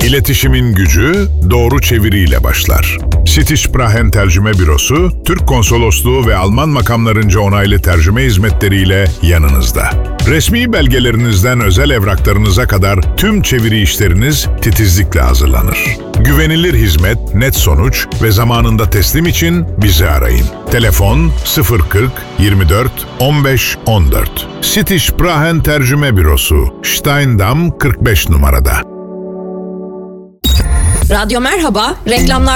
İletişimin gücü doğru çeviriyle başlar. Sitişprahen Tercüme Bürosu, Türk Konsolosluğu ve Alman makamlarınca onaylı tercüme hizmetleriyle yanınızda. Resmi belgelerinizden özel evraklarınıza kadar tüm çeviri işleriniz titizlikle hazırlanır. Güvenilir hizmet, net sonuç ve zamanında teslim için bizi arayın. Telefon 040 24 15 14. Sitişprahen Tercüme Bürosu, Steindamm 45 numarada. Radyo Merhaba, reklamlar